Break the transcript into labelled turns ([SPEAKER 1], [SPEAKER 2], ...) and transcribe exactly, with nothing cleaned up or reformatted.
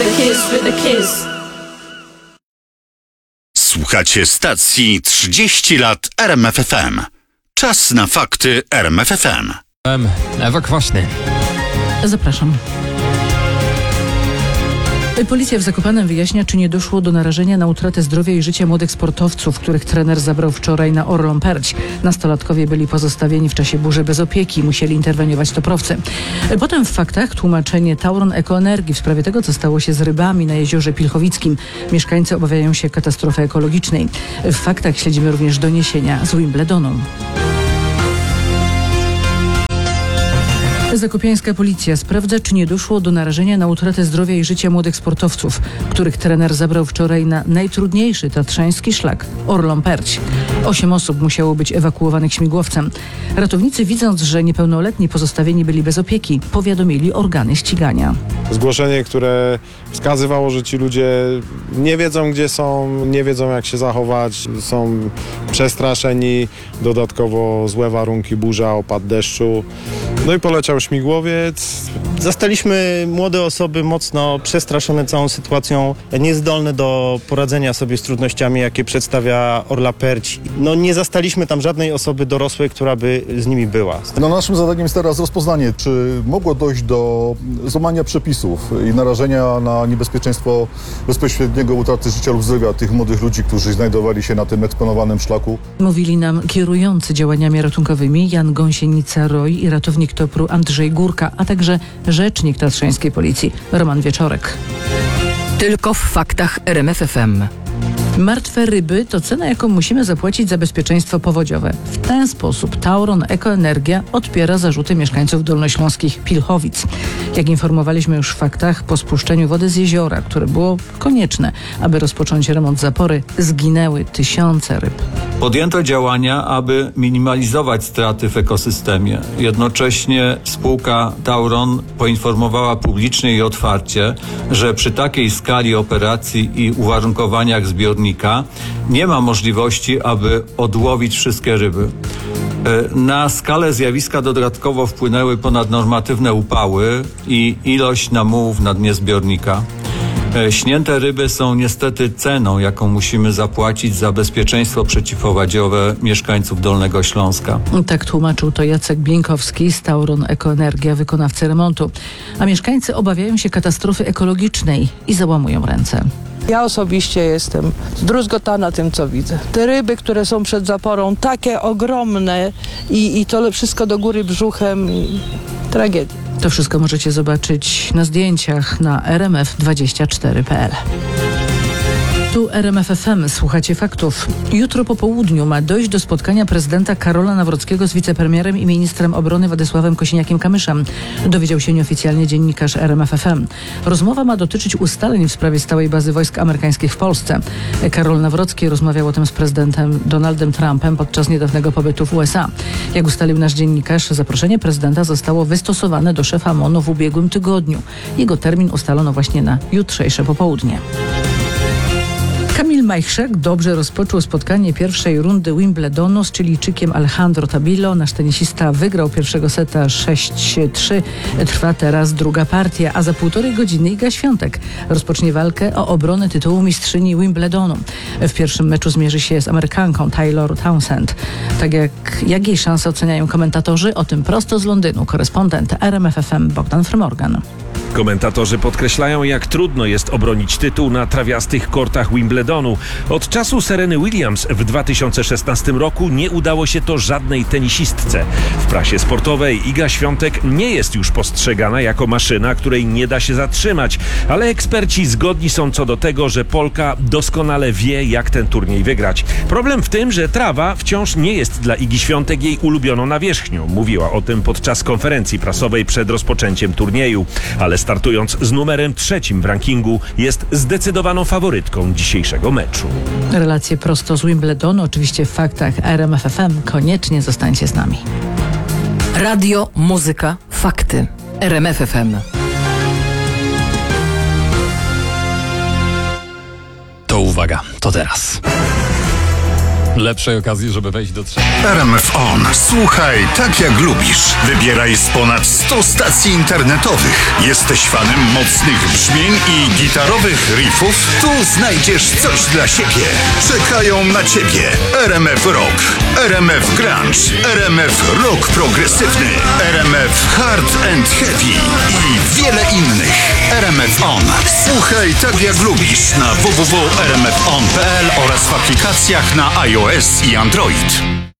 [SPEAKER 1] the kids, with the kids.
[SPEAKER 2] Słuchacie stacji trzydzieści lat R M F F M. Czas na fakty R M F F M.
[SPEAKER 3] Ewa Kwaśny.
[SPEAKER 4] Zapraszam. Policja w Zakopanem wyjaśnia, czy nie doszło do narażenia na utratę zdrowia i życia młodych sportowców, których trener zabrał wczoraj na Orlą Perć. Nastolatkowie byli pozostawieni w czasie burzy bez opieki. Musieli interweniować toprowcy. Potem w faktach tłumaczenie Tauron Ekoenergii w sprawie tego, co stało się z rybami na jeziorze Pilchowickim. Mieszkańcy obawiają się katastrofy ekologicznej. W faktach śledzimy również doniesienia z Wimbledonu. Zakopiańska policja sprawdza, czy nie doszło do narażenia na utratę zdrowia i życia młodych sportowców, których trener zabrał wczoraj na najtrudniejszy tatrzański szlak Orlą Perć. Osiem osób musiało być ewakuowanych śmigłowcem. Ratownicy, widząc, że niepełnoletni pozostawieni byli bez opieki, powiadomili organy ścigania.
[SPEAKER 5] Zgłoszenie, które wskazywało, że ci ludzie nie wiedzą, gdzie są, nie wiedzą, jak się zachować, są przestraszeni, dodatkowo złe warunki, burza, opad deszczu. No i poleciał śmigłowiec.
[SPEAKER 6] Zastaliśmy młode osoby mocno przestraszone całą sytuacją, niezdolne do poradzenia sobie z trudnościami, jakie przedstawia Orla Perć. No nie zastaliśmy tam żadnej osoby dorosłej, która by z nimi była.
[SPEAKER 7] No, naszym zadaniem jest teraz rozpoznanie, czy mogło dojść do złamania przepisów i narażenia na niebezpieczeństwo bezpośredniego utraty życia lub zdrowia tych młodych ludzi, którzy znajdowali się na tym eksponowanym szlaku.
[SPEAKER 4] Mówili nam kierujący działaniami ratunkowymi Jan Gąsienica-Roy i ratownik topru Andrzej Górka, a także rzecznik tatrzańskiej policji Roman Wieczorek.
[SPEAKER 8] Tylko w faktach R M F F M.
[SPEAKER 4] Martwe ryby to cena, jaką musimy zapłacić za bezpieczeństwo powodziowe. W ten sposób Tauron Ekoenergia odpiera zarzuty mieszkańców dolnośląskich Pilchowic. Jak informowaliśmy już w faktach, po spuszczeniu wody z jeziora, które było konieczne, aby rozpocząć remont zapory, zginęły tysiące ryb.
[SPEAKER 9] Podjęto działania, aby minimalizować straty w ekosystemie. Jednocześnie spółka Tauron poinformowała publicznie i otwarcie, że przy takiej skali operacji i uwarunkowaniach zbiornika nie ma możliwości, aby odłowić wszystkie ryby. Na skalę zjawiska dodatkowo wpłynęły ponadnormatywne upały i ilość namułów na dnie zbiornika. Śnięte ryby są niestety ceną, jaką musimy zapłacić za bezpieczeństwo przeciwpowodziowe mieszkańców Dolnego Śląska.
[SPEAKER 4] Tak tłumaczył to Jacek Bieńkowski z Tauron Ekoenergia, wykonawcy remontu. A mieszkańcy obawiają się katastrofy ekologicznej i załamują ręce.
[SPEAKER 10] Ja osobiście jestem zdruzgotana tym, co widzę. Te ryby, które są przed zaporą, takie ogromne i, i to wszystko do góry brzuchem. I tragedia.
[SPEAKER 4] To wszystko możecie zobaczyć na zdjęciach na r m f dwadzieścia cztery kropka p l. Tu R M F F M, słuchacie faktów. Jutro po południu ma dojść do spotkania prezydenta Karola Nawrockiego z wicepremierem i ministrem obrony Władysławem Kosiniakiem-Kamyszem. Dowiedział się nieoficjalnie dziennikarz R M F F M. Rozmowa ma dotyczyć ustaleń w sprawie stałej bazy wojsk amerykańskich w Polsce. Karol Nawrocki rozmawiał o tym z prezydentem Donaldem Trumpem podczas niedawnego pobytu w U S A. Jak ustalił nasz dziennikarz, zaproszenie prezydenta zostało wystosowane do szefa M O N-u w ubiegłym tygodniu. Jego termin ustalono właśnie na jutrzejsze popołudnie. Kamil Majchrzak dobrze rozpoczął spotkanie pierwszej rundy Wimbledonu z Chilijczykiem Alejandro Tabilo. Nasz tenisista wygrał pierwszego seta sześć trzy. Trwa teraz druga partia, a za półtorej godziny Iga Świątek rozpocznie walkę o obronę tytułu mistrzyni Wimbledonu. W pierwszym meczu zmierzy się z Amerykanką Taylor Townsend. Tak jak, jak jej szanse oceniają komentatorzy, o tym prosto z Londynu korespondent R M F F M Bogdan Frymorgan.
[SPEAKER 11] Komentatorzy podkreślają, jak trudno jest obronić tytuł na trawiastych kortach Wimbledonu. Od czasu Sereny Williams w dwa tysiące szesnastym roku nie udało się to żadnej tenisistce. W prasie sportowej Iga Świątek nie jest już postrzegana jako maszyna, której nie da się zatrzymać, ale eksperci zgodni są co do tego, że Polka doskonale wie, jak ten turniej wygrać. Problem w tym, że trawa wciąż nie jest dla Igi Świątek jej ulubioną nawierzchnią. Mówiła o tym podczas konferencji prasowej przed rozpoczęciem turnieju, ale startując z numerem trzecim w rankingu, jest zdecydowaną faworytką dzisiejszego meczu.
[SPEAKER 4] Relacje prosto z Wimbledonu, oczywiście w faktach R M F F M. Koniecznie zostańcie z nami.
[SPEAKER 8] Radio, muzyka, fakty. R M F F M.
[SPEAKER 3] To uwaga, to teraz. Lepszej okazji, żeby wejść do trzech.
[SPEAKER 2] R M F On. Słuchaj tak jak lubisz. Wybieraj z ponad stu stacji internetowych. Jesteś fanem mocnych brzmień i gitarowych riffów? Tu znajdziesz coś dla siebie. Czekają na ciebie R M F Rock, R M F Grunge, R M F Rock Progresywny, R M F Hard and Heavy i wiele innych. R M F On. Słuchaj tak jak lubisz na w w w kropka r m f on kropka p l oraz w aplikacjach na iOS i Android.